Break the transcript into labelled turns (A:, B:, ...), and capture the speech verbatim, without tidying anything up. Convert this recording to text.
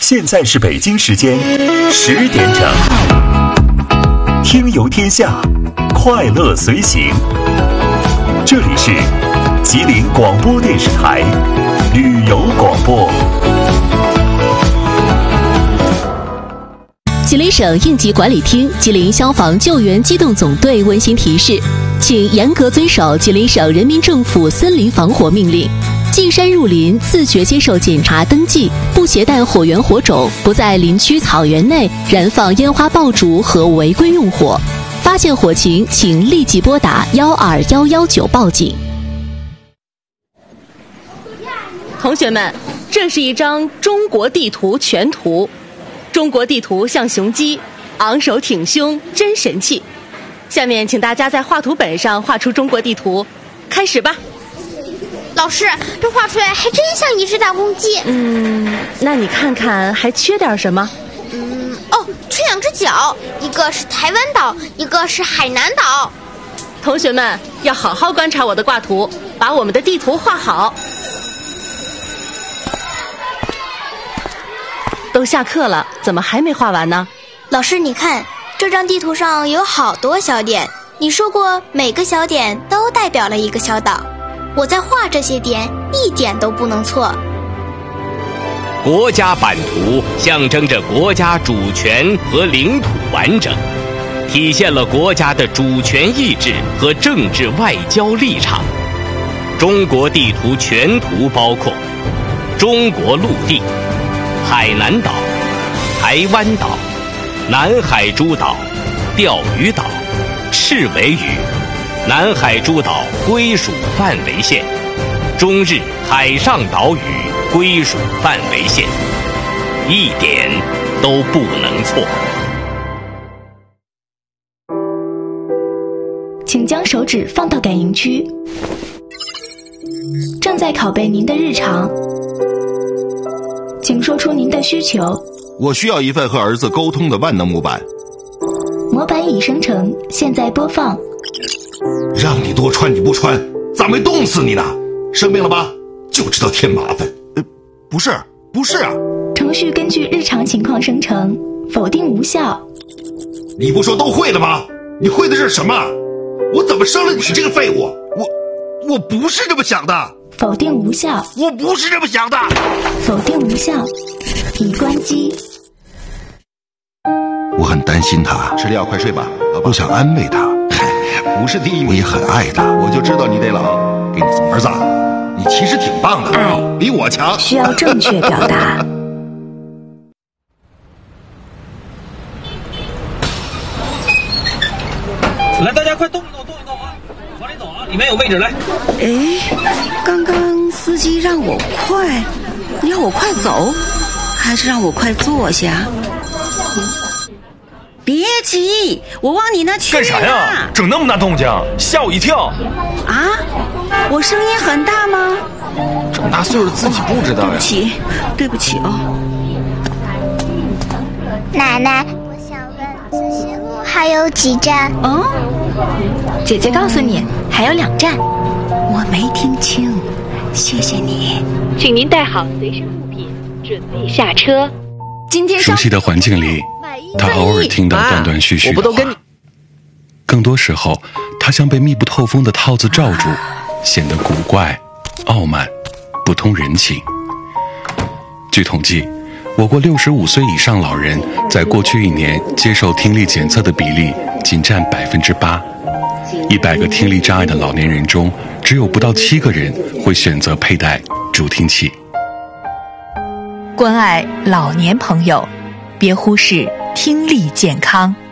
A: 现在是北京时间十点整，听游天下，快乐随行。这里是吉林广播电视台旅游广播。
B: 吉林省应急管理厅、吉林消防救援机动总队温馨提示，请严格遵守吉林省人民政府森林防火命令。进山入林，自觉接受检查登记，不携带火源火种，不在林区草原内燃放烟花爆竹和违规用火。发现火情，请立即拨打幺二幺幺九报警。同学们，这是一张中国地图全图。中国地图像雄鸡，昂首挺胸，真神气。下面请大家在画图本上画出中国地图，开始吧。
C: 老师，这画出来还真像一只大公鸡。
B: 嗯，那你看看还缺点什么？
C: 嗯，哦，缺两只脚，一个是台湾岛，一个是海南岛。
B: 同学们要好好观察我的挂图，把我们的地图画好。都下课了，怎么还没画完呢？
C: 老师，你看这张地图上有好多小点，你说过每个小点都代表了一个小岛，我在画这些点一点都不能错。
D: 国家版图象征着国家主权和领土完整，体现了国家的主权意志和政治外交立场。中国地图全图包括中国陆地、海南岛、台湾岛、南海诸岛、钓鱼岛、赤尾屿、南海诸岛归属范围线、中日海上岛屿归属范围线，一点都不能错。
E: 请将手指放到感应区，正在拷贝您的日常，请说出您的需求。
F: 我需要一份和儿子沟通的万能模板。
E: 模板已生成，现在播放。
F: 让你多穿你不穿，咋没冻死你呢？生病了吧？就知道添麻烦。呃，不是，不是啊。
E: 程序根据日常情况生成，否定无效。
F: 你不说都会了吗？你会的是什么？我怎么生了你这个废物？我，我不是这么想的。
E: 否定无效。
F: 我不是这么想的。
E: 否定无效。已关机。
F: 我很担心他，吃药快睡吧。我想安慰他。不是第一，我也很爱他。我就知道你得冷。给你送儿子，你其实挺棒的，
E: 爱
F: 比我强。
E: 需要正确表达。
G: 来，大家快动一动，动一动啊！往里走啊，里面有位置，来。
H: 哎，刚刚司机让我快，要我快走，还是让我快坐下？别急，我往你那去。
I: 干啥呀？整那么大动静，吓我一跳！
H: 啊，我声音很大吗？
I: 这么大岁数自己不知道呀。
H: 对不起，对不起哦。
C: 奶奶，我想问自习路还有几站？
E: 哦，姐姐告诉你，还有两站。
H: 我没听清，谢谢你。
B: 请您带好随身物品，准备下车。
E: 今天
J: 熟悉的环境里，他偶尔听到断断续续的话，更多时候他像被密不透风的套子罩住，显得古怪、傲慢、不通人情。据统计，我国六十五岁以上老人在过去一年接受听力检测的比例仅占百分之八，一百个听力障碍的老年人中，只有不到七个人会选择佩戴助听器。
K: 关爱老年朋友，别忽视听力健康。